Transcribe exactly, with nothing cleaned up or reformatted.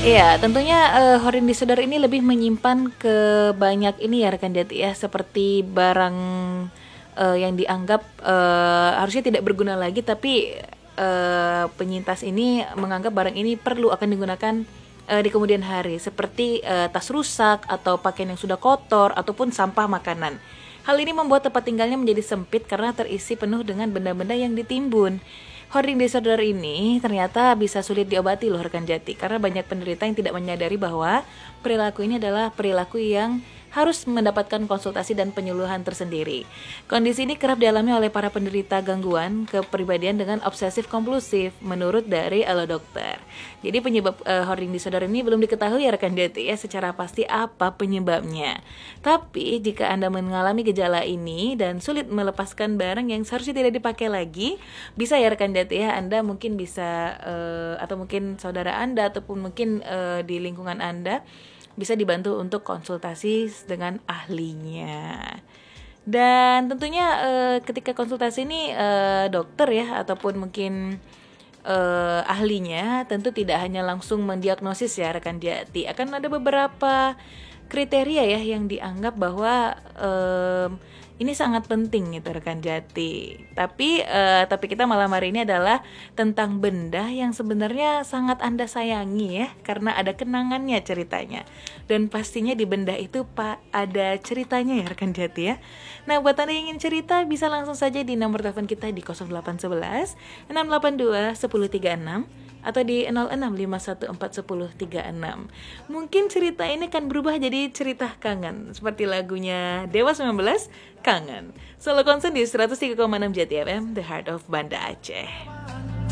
Iya, tentunya uh, Horin Disorder ini lebih menyimpan ke banyak ini ya rekan Jati ya, seperti barang uh, yang dianggap uh, harusnya tidak berguna lagi, tapi uh, penyintas ini menganggap barang ini perlu akan digunakan uh, di kemudian hari, seperti uh, tas rusak atau pakaian yang sudah kotor ataupun sampah makanan. Hal ini membuat tempat tinggalnya menjadi sempit karena terisi penuh dengan benda-benda yang ditimbun. Hoarding disorder ini ternyata bisa sulit diobati loh rekan Jati, karena banyak penderita yang tidak menyadari bahwa perilaku ini adalah perilaku yang harus mendapatkan konsultasi dan penyuluhan tersendiri. Kondisi ini kerap dialami oleh para penderita gangguan kepribadian dengan obsesif kompulsif menurut dari Alo Dokter. Jadi penyebab uh, hoarding disorder ini belum diketahui ya rekan Jati ya secara pasti apa penyebabnya. Tapi jika Anda mengalami gejala ini dan sulit melepaskan barang yang seharusnya tidak dipakai lagi, bisa ya rekan Jati ya, Anda mungkin bisa uh, atau mungkin saudara Anda ataupun mungkin uh, di lingkungan Anda bisa dibantu untuk konsultasi dengan ahlinya. Dan tentunya uh, ketika konsultasi ini uh, dokter ya ataupun mungkin uh, ahlinya tentu tidak hanya langsung mendiagnosis ya rekan Jati, akan ada beberapa kriteria ya yang dianggap bahwa um, ini sangat penting gitu rekan Jati. Tapi uh, tapi kita malam hari ini adalah tentang benda yang sebenarnya sangat Anda sayangi ya, karena ada kenangannya ceritanya. Dan pastinya di benda itu Pak ada ceritanya ya rekan Jati ya. Nah, buat Anda yang ingin cerita bisa langsung saja di nomor telepon kita di nol delapan satu satu enam delapan dua satu nol tiga enam atau di nol enam lima satu empat satu nol tiga enam. Mungkin cerita ini kan berubah jadi cerita kangen, seperti lagunya Dewa sembilan belas, Kangen. Solo konsen di seratus tiga koma enam Jati F M, The Heart of Banda Aceh.